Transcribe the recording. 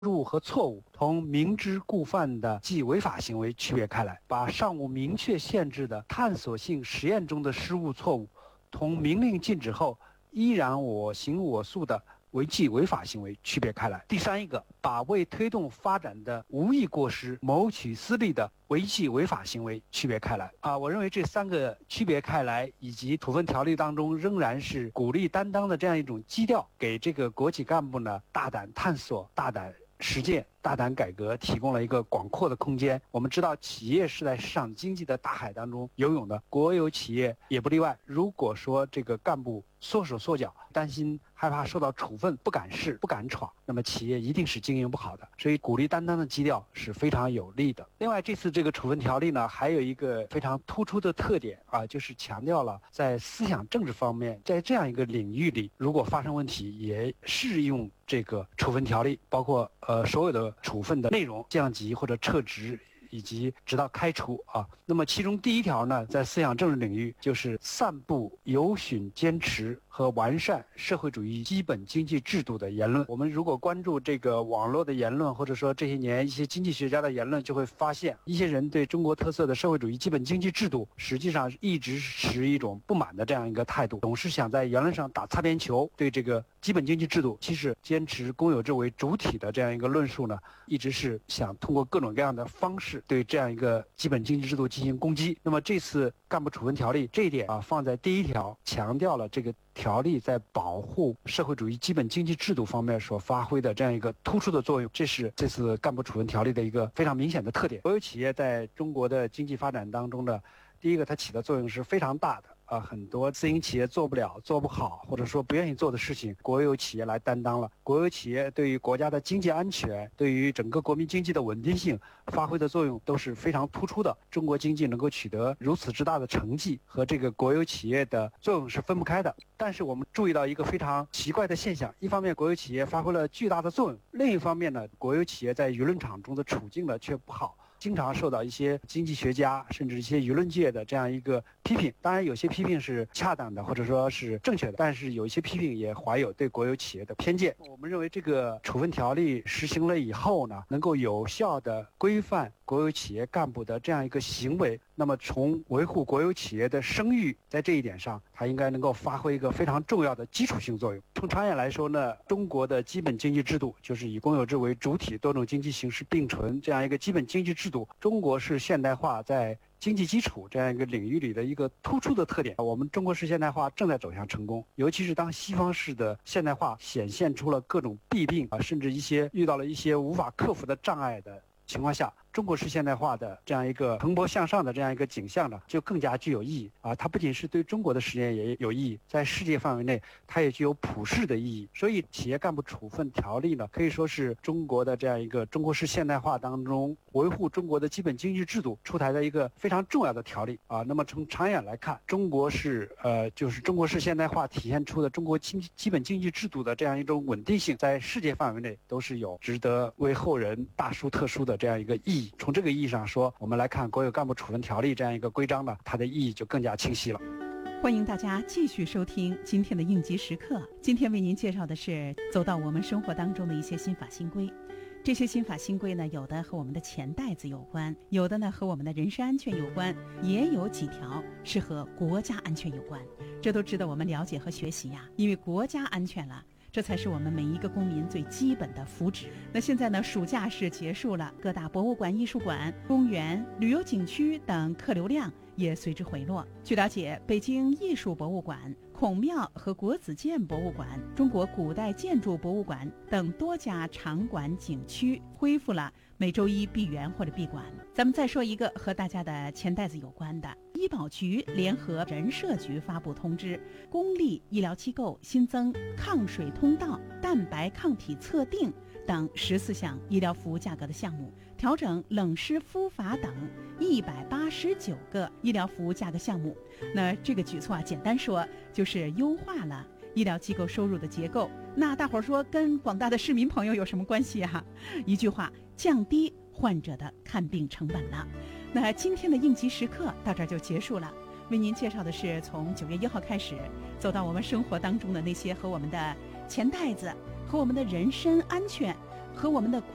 误和错误同明知故犯的即违法行为区别开来，把尚无明确限制的探索性实验中的失误错误同明令禁止后依然我行我素的违纪违法行为区别开来。第三一个，把为推动发展的无意过失谋取私利的违纪违法行为区别开来。我认为这三个区别开来，以及处分条例当中仍然是鼓励担当的这样一种基调，给这个国企干部呢大胆探索、大胆实践、大胆改革提供了一个广阔的空间。我们知道，企业是在市场经济的大海当中游泳的，国有企业也不例外。如果说这个干部缩手缩脚，担心害怕受到处分，不敢试不敢闯，那么企业一定是经营不好的。所以鼓励担当的基调是非常有利的。另外，这次这个处分条例呢，还有一个非常突出的特点就是强调了在思想政治方面，在这样一个领域里，如果发生问题，也适用这个处分条例，包括所有的处分的内容，降级或者撤职，以及直到开除那么其中第一条呢，在思想政治领域就是散布有损坚持和完善社会主义基本经济制度的言论。我们如果关注这个网络的言论，或者说这些年一些经济学家的言论，就会发现一些人对中国特色的社会主义基本经济制度实际上一直持一种不满的这样一个态度，总是想在言论上打擦边球，对这个基本经济制度其实坚持公有制为主体的这样一个论述呢，一直是想通过各种各样的方式对这样一个基本经济制度进行攻击。那么这次干部处分条例这一点放在第一条，强调了这个条例在保护社会主义基本经济制度方面所发挥的这样一个突出的作用，这是这次干部处分条例的一个非常明显的特点。国有企业在中国的经济发展当中的第一个，它起的作用是非常大的。很多私营企业做不了、做不好，或者说不愿意做的事情，国有企业来担当了。国有企业对于国家的经济安全、对于整个国民经济的稳定性发挥的作用都是非常突出的。中国经济能够取得如此之大的成绩，和这个国有企业的作用是分不开的。但是我们注意到一个非常奇怪的现象，一方面国有企业发挥了巨大的作用，另一方面呢，国有企业在舆论场中的处境呢却不好，经常受到一些经济学家甚至一些舆论界的这样一个批评。当然有些批评是恰当的或者说是正确的，但是有一些批评也怀有对国有企业的偏见。我们认为这个处分条例实行了以后呢，能够有效的规范国有企业干部的这样一个行为，那么从维护国有企业的声誉，在这一点上它应该能够发挥一个非常重要的基础性作用。从长远来说呢，中国的基本经济制度就是以公有制为主体，多种经济形式并存这样一个基本经济制度，中国式现代化在经济基础这样一个领域里的一个突出的特点。我们中国式现代化正在走向成功，尤其是当西方式的现代化显现出了各种弊病甚至遇到了一些无法克服的障碍的情况下，中国式现代化的这样一个蓬勃向上的这样一个景象呢，就更加具有意义它不仅是对中国的实验也有意义，在世界范围内它也具有普世的意义。所以企业干部处分条例呢，可以说是中国的这样一个中国式现代化当中维护中国的基本经济制度出台的一个非常重要的条例那么从长远来看，中国式现代化体现出的中国基本经济制度的这样一种稳定性，在世界范围内都是有值得为后人大书特书的这样一个意义。从这个意义上说，我们来看国有干部处分条例这样一个规章呢，它的意义就更加清晰了。 欢迎大家继续收听今天的应急时刻。今天为您介绍的是走到我们生活当中的一些新法新规。这些新法新规呢，有的和我们的钱袋子有关，有的呢和我们的人身安全有关，也有几条是和国家安全有关。这都值得我们了解和学习呀，因为国家安全了，这才是我们每一个公民最基本的福祉。那现在呢，暑假是结束了，各大博物馆、艺术馆、公园、旅游景区等客流量也随之回落。据了解，北京艺术博物馆、孔庙和国子监博物馆、中国古代建筑博物馆等多家场馆景区恢复了每周一闭园或者闭馆。咱们再说一个和大家的钱袋子有关的，医保局联合人社局发布通知，公立医疗机构新增抗水通道、蛋白抗体测定等14项医疗服务价格的项目，调整冷湿敷法等189个医疗服务价格项目。那这个举措简单说就是优化了医疗机构收入的结构。那大伙儿说跟广大的市民朋友有什么关系啊？一句话，降低患者的看病成本了。那今天的应急时刻到这儿就结束了。为您介绍的是从9月1号开始走到我们生活当中的那些和我们的钱袋子、和我们的人身安全、和我们的